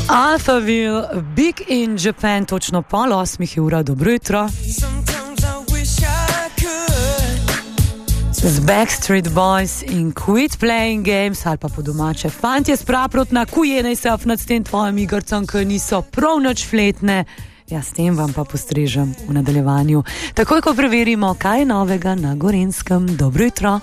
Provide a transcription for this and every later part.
Alphaville, Big in Japan, točno 7:30, dobro jutro. Z Backstreet Boys in Quit Playing Games, ali pa po domače, fantje spraprotna, kujenej se nad tem tvojim igrcem, ki niso prav nič fletne. Ja, s tem vam pa postrežem v nadaljevanju. Takoj, ko preverimo, kaj je novega na Gorenjskem. Dobro jutro.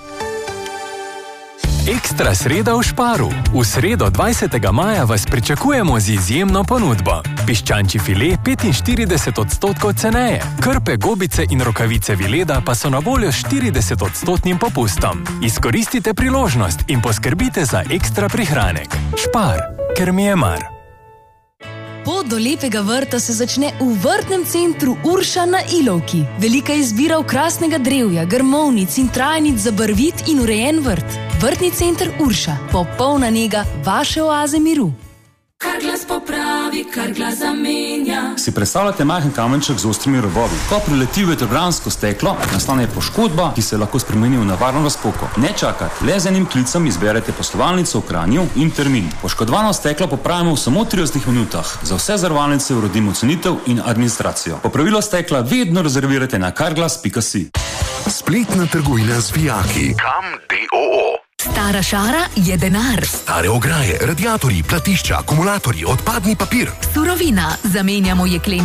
Ekstra sreda v Šparu. V sredo 20. maja vas pričakujemo z izjemno ponudbo. Piščančji file 45% ceneje. Krpe, gobice in rokavice Vileda pa so na voljo s 40% popustom. Izkoristite priložnost in poskrbite za ekstra prihranek. Špar, ker mi je mar. Pot do lepega vrta se začne v vrtnem centru Urša na Ilovki. Velika izbira okrasnega drevja, grmovnic in trajnic za barvit in urejen vrt. Vrtni center Urša, popolna nega vaše oaze miru. Kar glas popravi, kar glas zamenja. Si predstavljate majhen kamenček z ostrimi robovi. Ko prileti vetrobransko steklo, nastane poškodba, ki se lahko spremeni v nevarno razpoko. Ne čakati, le z enim klicem izberete poslovalnico v Kranju in termin. Poškodovano steklo popravimo v samo 30 minutah. Za vse zavarovalnice uredimo cenitev in administracijo. Popravilo stekla vedno rezervirajte na carglass.si. Spletna trgovina z vijaki. Kam DOO. Stara šara je denar. Stare ograje, radiatorji, platišča, akumulatorji, odpadni papir. Surovina, zamenjamo jeklen